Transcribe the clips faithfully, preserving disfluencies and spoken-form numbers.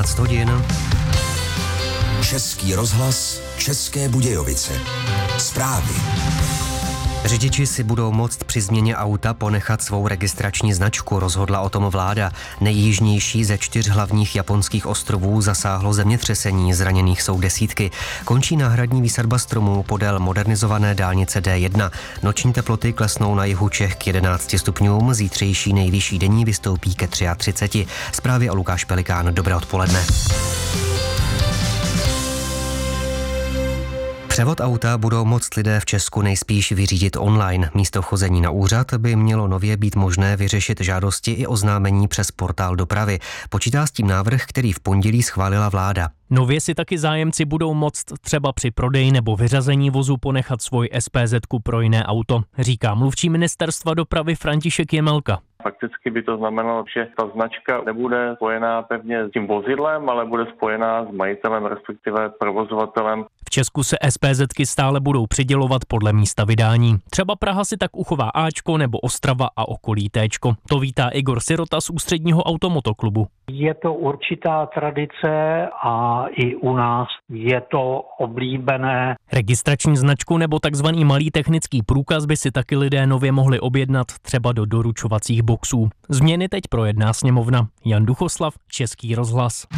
jedenáct hodin. Český rozhlas, České Budějovice. Zprávy. Řidiči si budou moct při změně auta ponechat svou registrační značku, rozhodla o tom vláda. Nejjižnější ze čtyř hlavních japonských ostrovů zasáhlo zemětřesení, zraněných jsou desítky. Končí náhradní výsadba stromů podél modernizované dálnice D jedna. Noční teploty klesnou na jihu Čech k jedenácti stupňům, zítřejší nejvyšší denní vystoupí ke třiatřiceti. Zprávy a Lukáš Pelikán, dobré odpoledne. Převod auta budou moct lidé v Česku nejspíš vyřídit online. Místo chození na úřad by mělo nově být možné vyřešit žádosti i oznámení přes portál dopravy. Počítá s tím návrh, který v pondělí schválila vláda. Nově si taky zájemci budou moct třeba při prodeji nebo vyřazení vozu ponechat svůj es pé zetku pro jiné auto, říká mluvčí ministerstva dopravy František Jemelka. Fakticky by to znamenalo, že ta značka nebude spojená pevně s tím vozidlem, ale bude spojená s majitelem, respektive provozovatelem. V Česku se es pé zetky stále budou přidělovat podle místa vydání. Třeba Praha si tak uchová Ačko nebo Ostrava a okolí Téčko. To vítá Igor Sirota z Ústředního automotoklubu. Je to určitá tradice a i u nás je to oblíbené. Registrační značku nebo takzvaný malý technický průkaz by si taky lidé nově mohli objednat třeba do doručovacích boxů. Změny teď projedná sněmovna. Jan Duchoslav, Český rozhlas.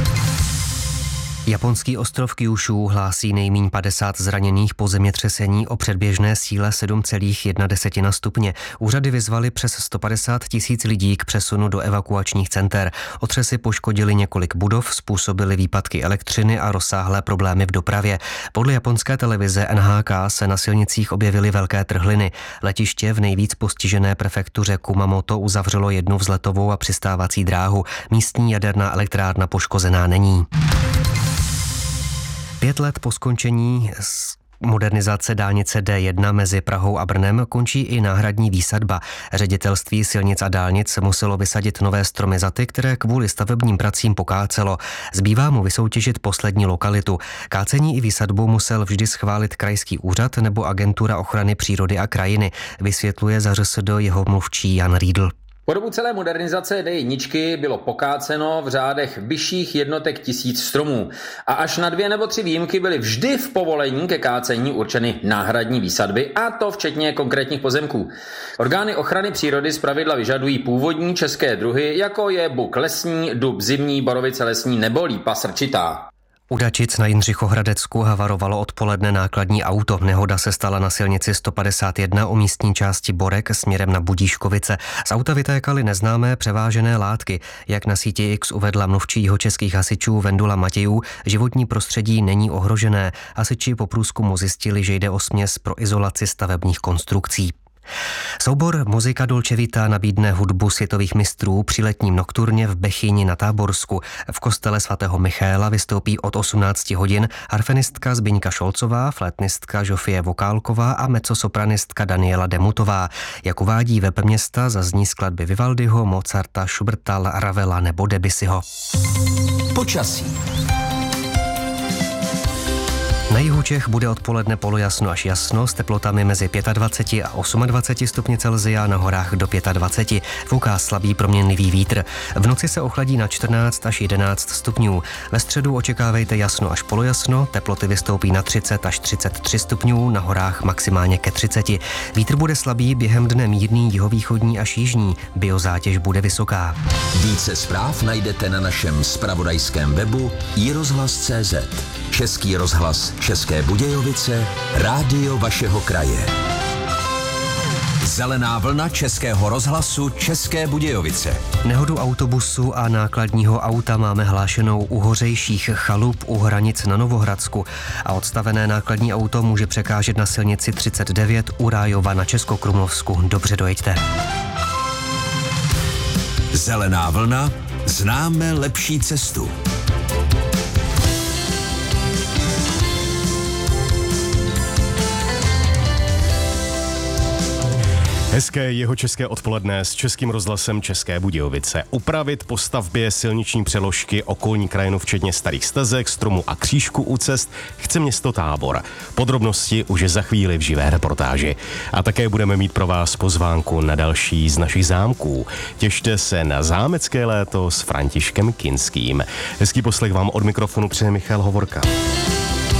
Japonský ostrov Kyushu hlásí nejmíň padesát zraněných po zemětřesení o předběžné síle sedm celá jedna stupně. Úřady vyzvaly přes sto padesát tisíc lidí k přesunu do evakuačních center. Otřesy poškodily několik budov, způsobily výpadky elektřiny a rozsáhlé problémy v dopravě. Podle japonské televize N H K se na silnicích objevily velké trhliny. Letiště v nejvíc postižené prefektuře Kumamoto uzavřelo jednu vzletovou a přistávací dráhu. Místní jaderná elektrárna poškozená není. Pět let po skončení modernizace dálnice D jedna mezi Prahou a Brnem končí i náhradní výsadba. Ředitelství silnic a dálnic muselo vysadit nové stromy za ty, které kvůli stavebním pracím pokácelo. Zbývá mu vysoutěžit poslední lokalitu. Kácení i výsadbu musel vždy schválit krajský úřad nebo agentura ochrany přírody a krajiny, vysvětluje za R S D jeho mluvčí Jan Riedl. Po dobu celé modernizace D jedna bylo pokáceno v řádech vyšších jednotek tisíc stromů a až na dvě nebo tři výjimky byly vždy v povolení ke kácení určeny náhradní výsadby, a to včetně konkrétních pozemků. Orgány ochrany přírody zpravidla vyžadují původní české druhy, jako je buk lesní, dub zimní, borovice lesní nebo lípa srčitá. U Dačic na Jindřichohradecku havarovalo odpoledne nákladní auto. Nehoda se stala na silnici sto padesát jedna o místní části Borek směrem na Budíškovice. Z auta vytékaly neznámé převážené látky. Jak na síti X uvedla mluvčí jihočeských hasičů Vendula Matějů, životní prostředí není ohrožené. Hasiči po průzkumu zjistili, že jde o směs pro izolaci stavebních konstrukcí. Soubor Muzika Dolce Vita nabídne hudbu světových mistrů při letním nokturně v Bechyni na Táborsku. V kostele svatého Michaela vystoupí od osmnácti hodin harfenistka Zbyňka Šolcová, flétnistka Žofie Vokálková a mezzosopranistka Daniela Demutová. Jak uvádí web města, zazní skladby Vivaldiho, Mozarta, Schuberta, Ravela nebo Debussyho. Počasí. Na jihu Čech bude odpoledne polojasno až jasno s teplotami mezi dvaceti pěti a dvaceti osmi stupni Celsia, na horách do dvaceti pěti. Fouká slabý proměnlivý vítr. V noci se ochladí na čtrnáct až jedenáct stupňů. Ve středu očekávejte jasno až polojasno, teploty vystoupí na třicet až třicet tři stupňů, na horách maximálně ke třiceti. Vítr bude slabý, během dne mírný jihovýchodní až jižní, biozátěž bude vysoká. Více zpráv najdete na našem zpravodajském webu i rozhlas tečka cé zet. Český rozhlas České Budějovice, rádio vašeho kraje. Zelená vlna Českého rozhlasu České Budějovice. Nehodu autobusu a nákladního auta máme hlášenou u Hořejších chalup u hranic na Novohradsku a odstavené nákladní auto může překážet na silnici třicet devět u Rájova na Českokrumlovsku. Dobře dojeďte. Zelená vlna, známe lepší cestu. Hezké jeho české odpoledne s Českým rozhlasem České Budějovice. Upravit po stavbě silniční přeložky okolní krajinu, včetně starých stezek, stromů a křížků u cest, chce město Tábor. Podrobnosti už za chvíli v živé reportáži. A také budeme mít pro vás pozvánku na další z našich zámků. Těšte se na zámecké léto s Františkem Kinským. Hezký poslech vám od mikrofonu přeje Michal Hovorka.